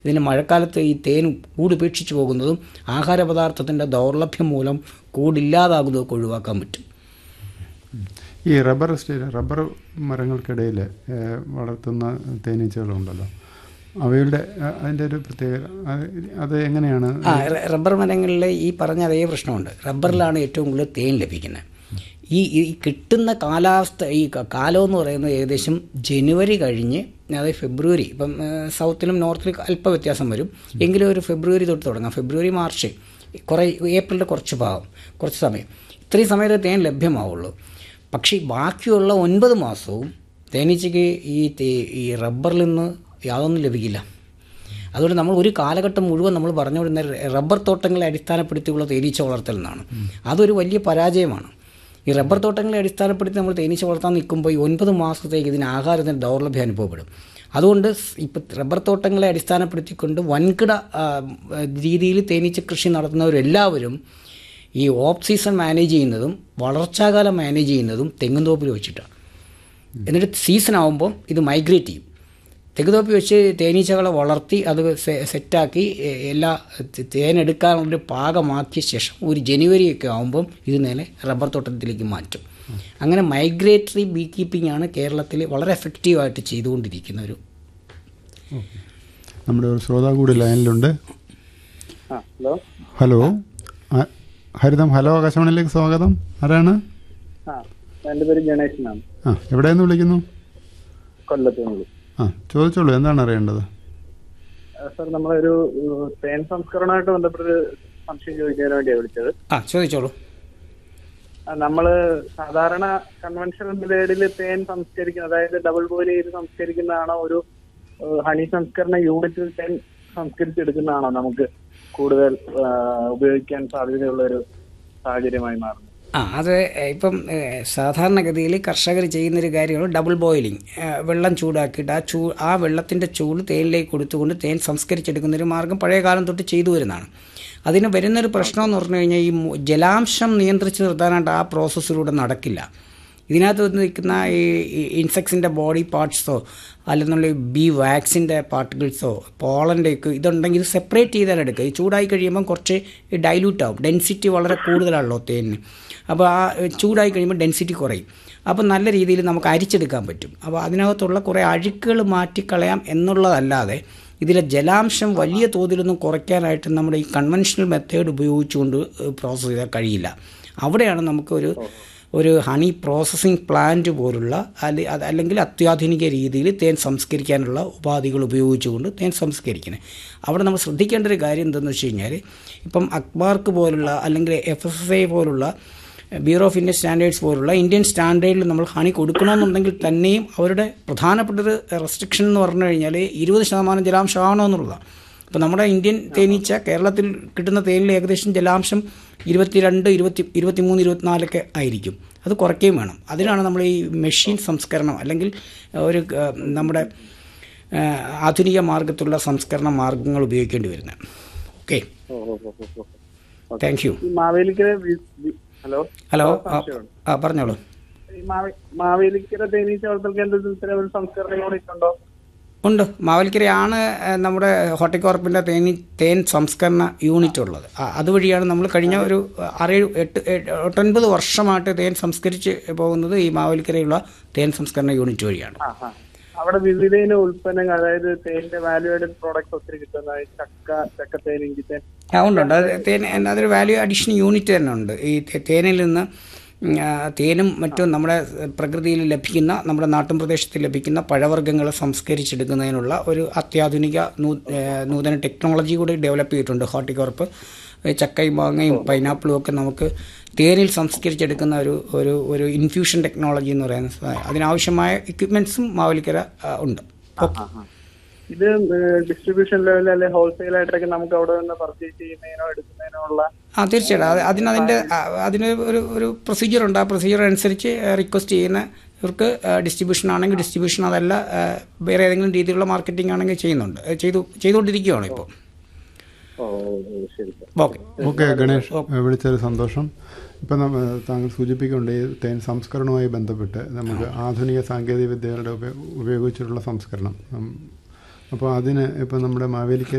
ഇതിന് മഴക്കാലത്ത് ഈ തേൻ കൂടുപേക്ഷിച്ച് പോകുന്നതും ആഹാരപദാർത്ഥത്തിൻ്റെ ദൗർലഭ്യം മൂലം കൂടില്ലാതാകുന്നതൊക്കെ ഒഴിവാക്കാൻ പറ്റും. ഈ റബ്ബർ മരങ്ങൾക്കിടയിൽ വളർത്തുന്ന തേനീച്ചകളുണ്ടല്ലോ, അവയുടെ അതിൻ്റെ ഒരു പ്രത്യേകത അത് എങ്ങനെയാണ്? റബ്ബർ മരങ്ങളിൽ ഈ പറഞ്ഞ അതേ പ്രശ്നമുണ്ട്. റബ്ബറിലാണ് ഏറ്റവും കൂടുതൽ തേൻ ലഭിക്കുന്നത്. ഈ കിട്ടുന്ന കാലാവസ്ഥ, ഈ കാലം എന്ന് പറയുന്നത് ഏകദേശം ജനുവരി കഴിഞ്ഞ്, അതായത് ഫെബ്രുവരി, ഇപ്പം സൗത്തിലും നോർത്തിലും അല്പം വ്യത്യാസം വരും, എങ്കിലും ഒരു ഫെബ്രുവരി തൊട്ട് തുടങ്ങാം. ഫെബ്രുവരി മാർച്ച് കുറേ, ഏപ്രിലിൻ്റെ കുറച്ച് സമയം, ഇത്രയും സമയത്ത് തേൻ ലഭ്യമാവുള്ളൂ. പക്ഷേ ബാക്കിയുള്ള 9 മാസവും തേനീച്ചയ്ക്ക് ഈ റബ്ബറിൽ നിന്ന് യാതൊന്നും ലഭിക്കില്ല. അതുകൊണ്ട് നമ്മൾ ഒരു കാലഘട്ടം മുഴുവൻ നമ്മൾ പറഞ്ഞുകൊണ്ടിരുന്ന റബ്ബർ തോട്ടങ്ങളെ അടിസ്ഥാനപ്പെടുത്തിയുള്ള തേനീച്ച വളർത്തൽ എന്നാണ്. അതൊരു വലിയ പരാജയമാണ്. ഈ റബ്ബർ തോട്ടങ്ങളെ അടിസ്ഥാനപ്പെടുത്തി നമ്മൾ തേനീച്ച വളർത്താൻ നിൽക്കുമ്പോൾ ഈ 9 മാസത്തേക്ക് ഇതിന് ആഹാരത്തിന് ദൗർലഭ്യം അനുഭവപ്പെടും. അതുകൊണ്ട് ഇപ്പം റബ്ബർ തോട്ടങ്ങളെ അടിസ്ഥാനപ്പെടുത്തിക്കൊണ്ട് വൻകിട രീതിയിൽ തേനീച്ച കൃഷി നടത്തുന്നവരെല്ലാവരും ഈ ഓഫ് സീസൺ മാനേജ് ചെയ്യുന്നതും വളർച്ചാകാലം മാനേജ് ചെയ്യുന്നതും തെങ്ങുംതോപ്പിൽ വെച്ചിട്ടാണ്. എന്നിട്ട് സീസൺ ആകുമ്പം ഇത് മൈഗ്രേറ്റ് ചെയ്യും. തെങ്ങുതോപ്പി വെച്ച് തേനീച്ചകളെ വളർത്തി അത് സെറ്റാക്കി എല്ലാ തേനെടുക്കാനുള്ള പാകമാക്കിയ ശേഷം ഒരു ജനുവരിയൊക്കെ ആകുമ്പം ഇത് നേരെ റബ്ബർ തോട്ടത്തിലേക്ക് മാറ്റും. അങ്ങനെ മൈഗ്രേറ്ററി ബീ കീപ്പിംഗ് ആണ് കേരളത്തിൽ വളരെ എഫക്റ്റീവായിട്ട് ചെയ്തുകൊണ്ടിരിക്കുന്ന ഒരു. നമ്മുടെ ഒരു ശ്രോതാവ് കൂടി ലൈനിലുണ്ട്. ഹലോ ഹരിതം. ഹലോ, ആകാശവാണിയിലേക്ക് സ്വാഗതം. ആരാണ്? എൻ്റെ പേര് ഗണേശനാണ്. എവിടെയെന്ന് വിളിക്കുന്നു? കൊല്ലത്തുനിന്ന്. ചോദിച്ചോളൂ, എന്താണ് അറിയേണ്ടത്? സാർ, നമ്മളൊരു തേൻ സംസ്കരണമായിട്ട് ബന്ധപ്പെട്ട് സംശയം ചോദിക്കാൻ വേണ്ടിയാണ് വിളിച്ചത്. ചോദിച്ചോളൂ. നമ്മള് സാധാരണ കൺവെൻഷണൽ മെത്തേഡിൽ തേൻ സംസ്കരിക്കുന്ന, അതായത് ഡബിൾ ബോയിൽ ചെയ്ത് സംസ്കരിക്കുന്നതാണോ ഒരു ഹണി സംസ്കരണ യൂണിറ്റിൽ തേൻ സംസ്കരിച്ചെടുക്കുന്നതാണോ നമുക്ക് കൂടുതൽ ഉപയോഗിക്കാൻ സാധ്യതയുള്ള ഒരു സാഹചര്യമായി മാറുന്നത്? അത് ഇപ്പം സാധാരണഗതിയിൽ കർഷകർ ചെയ്യുന്നൊരു കാര്യമാണ് ഡബിൾ ബോയിലിംഗ്. വെള്ളം ചൂടാക്കിയിട്ട് ആ വെള്ളത്തിൻ്റെ ചൂട് തേനിലേക്ക് കൊടുത്തുകൊണ്ട് തേൻ സംസ്കരിച്ചെടുക്കുന്നൊരു മാർഗ്ഗം പഴയ കാലം തൊട്ട് ചെയ്തു വരുന്നതാണ്. അതിന് വരുന്നൊരു പ്രശ്നം എന്ന് പറഞ്ഞു കഴിഞ്ഞാൽ ഈ ജലാംശം നിയന്ത്രിച്ച് നിർത്താനായിട്ട് ആ പ്രോസസ്സിലൂടെ നടക്കില്ല. ഇതിനകത്ത് നിൽക്കുന്ന ഈ ഇൻസെക്ട്സിൻ്റെ ബോഡി പാർട്സോ അല്ലെന്നുള്ള ബി വാക്സിൻ്റെ പാർട്ടിക്കിൾസോ പോളൻ്റെയൊക്കെ ഇതുണ്ടെങ്കിൽ ഇത് സെപ്പറേറ്റ് ചെയ്താണ് എടുക്കുക. ഈ ചൂടായി കഴിയുമ്പം കുറച്ച് ഡൈല്യൂട്ട് ആവും. ഡെൻസിറ്റി വളരെ കൂടുതലാണല്ലോ തേനിന്. അപ്പോൾ ആ ചൂടായി കഴിയുമ്പോൾ ഡെൻസിറ്റി കുറയും. അപ്പോൾ നല്ല രീതിയിൽ നമുക്ക് അരിച്ചെടുക്കാൻ പറ്റും. അപ്പോൾ അതിനകത്തുള്ള കുറേ അഴുക്കുകൾ മാറ്റിക്കളയാം എന്നുള്ളതല്ലാതെ ഇതിലെ ജലാംശം വലിയ തോതിലൊന്നും കുറയ്ക്കാനായിട്ട് നമ്മുടെ ഈ കൺവെൻഷണൽ മെത്തേഡ് ഉപയോഗിച്ചുകൊണ്ട് പ്രോസസ്സ് ചെയ്താൽ കഴിയില്ല. അവിടെയാണ് നമുക്കൊരു ഹണി പ്രോസസ്സിംഗ് പ്ലാന്റ് പോലുള്ള അല്ലെങ്കിൽ അത്യാധുനിക രീതിയിൽ തേൻ സംസ്കരിക്കാനുള്ള ഉപാധികൾ ഉപയോഗിച്ചുകൊണ്ട് തേൻ സംസ്കരിക്കുന്നത്. അവിടെ നമ്മൾ ശ്രദ്ധിക്കേണ്ട ഒരു കാര്യം എന്തെന്ന് വെച്ച് കഴിഞ്ഞാൽ, ഇപ്പം അക്ബാർക്ക് പോലുള്ള അല്ലെങ്കിൽ FSSAI പോലുള്ള ബ്യൂറോ ഓഫ് ഇന്ത്യൻ സ്റ്റാൻഡേർഡ്സ് പോലുള്ള ഇന്ത്യൻ സ്റ്റാൻഡേർഡിൽ നമ്മൾ ഹണി കൊടുക്കണമെന്നുണ്ടെങ്കിൽ തന്നെയും അവരുടെ പ്രധാനപ്പെട്ടൊരു റെസ്ട്രിക്ഷൻ എന്ന് പറഞ്ഞു കഴിഞ്ഞാൽ 20% ജലാംശം ആവണമെന്നുള്ളതാണ്. അപ്പോൾ നമ്മുടെ ഇന്ത്യൻ തേനീച്ച കേരളത്തിൽ കിട്ടുന്ന തേനിൽ ഏകദേശം ജലാംശം 22, 23, 24 ആയിരിക്കും. അത് കുറയ്ക്കുകയും വേണം. അതിനാണ് നമ്മൾ ഈ മെഷീൻ സംസ്കരണം അല്ലെങ്കിൽ ഒരു നമ്മുടെ ആധുനിക മാർഗത്തിലുള്ള സംസ്കരണ മാർഗങ്ങൾ ഉപയോഗിക്കേണ്ടി വരുന്നത്. Okay, thank you. ഹലോ, പറഞ്ഞോളൂ. മാവേലിക്കര തേനീച്ച വളർത്തൽ കേന്ദ്രത്തിൽ സംസ്കരണ യൂണിറ്റ് ഉണ്ടോ? ഉണ്ട്. മാവേലിക്കരയാണ് നമ്മുടെ ഹോർട്ടികോർപ്പിൻ്റെ തേൻ സംസ്കരണ യൂണിറ്റ് ഉള്ളത്. അതുവഴിയാണ് നമ്മൾ കഴിഞ്ഞ ഒരു 8-9 വർഷമായിട്ട് തേൻ സംസ്കരിച്ച് പോകുന്നത് ഈ മാവേലിക്കരയുള്ള തേൻ സംസ്കരണ യൂണിറ്റ് വഴിയാണ്. അവിടെ വിവിധ ഉൽപ്പന്നങ്ങൾ, അതായത് തേനിന്റെ വാല്യൂ ആഡഡ് പ്രോഡക്ട്സ് ഒത്തിരി കിട്ടുന്ന ചക്കത്തേൻ, ഇഞ്ചിത്തേൻ ഉണ്ട്. തേൻ അതൊരു വാല്യൂ അഡീഷൻ യൂണിറ്റ് തന്നെ ഉണ്ട്. ഈ തേനിൽ നിന്ന് തേനും മറ്റും നമ്മുടെ പ്രകൃതിയിൽ ലഭിക്കുന്ന, നമ്മുടെ നാട്ടിൻ പ്രദേശത്തിൽ ലഭിക്കുന്ന പഴവർഗ്ഗങ്ങളെ സംസ്കരിച്ചെടുക്കുന്നതിനുള്ള ഒരു അത്യാധുനിക നൂതന ടെക്നോളജി കൂടി ഡെവലപ്പ് ചെയ്തിട്ടുണ്ട് ഹോർട്ടികോർപ്പ്. ചക്കയും മാങ്ങയും പൈനാപ്പിളും ഒക്കെ നമുക്ക് തേനിൽ സംസ്കരിച്ചെടുക്കുന്ന ഒരു ഇൻഫ്യൂഷൻ ടെക്നോളജി എന്ന് പറയുന്ന അതിനാവശ്യമായ എക്യുപ്മെൻറ്റ്സും മാവേലിക്കര ഉണ്ട്. ഇത് ഡിസ്ട്രിബ്യൂഷൻ ലെവലിൽ അല്ലെ ഹോൾസെയിൽ ആയിട്ടൊക്കെ നമുക്ക് അവിടെ നിന്ന് പർച്ചേസ് ചെയ്യുന്നതിനോ എടുക്കുന്നതിനോ ഉള്ള? തീർച്ചയായിട്ടും അതിന് ഒരു പ്രൊസീജിയർ ഉണ്ട്. ആ പ്രൊസീജിയർ അനുസരിച്ച് റിക്വസ്റ്റ് ചെയ്യുന്നവർക്ക് ഡിസ്ട്രിബ്യൂഷൻ ആണെങ്കിൽ ഡിസ്ട്രിബ്യൂഷൻ, അതല്ല വേറെ ഏതെങ്കിലും രീതിയിലുള്ള മാർക്കറ്റിംഗ് ആണെങ്കിൽ ചെയ്തുകൊണ്ടിരിക്കുകയാണ് ഇപ്പോൾ. ഓക്കെ ഗണേഷ്, വിളിച്ചൊരു സന്തോഷം. ഇപ്പം താങ്കൾ സൂചിപ്പിക്കുന്നുണ്ട് ഈ തേൻ സംസ്കരണവുമായി ബന്ധപ്പെട്ട് നമുക്ക് ആധുനിക സാങ്കേതിക വിദ്യകളുടെ ഉപയോഗിച്ചിട്ടുള്ള സംസ്കരണം അപ്പോൾ അതിന് ഇപ്പം നമ്മുടെ മാവേലിക്കര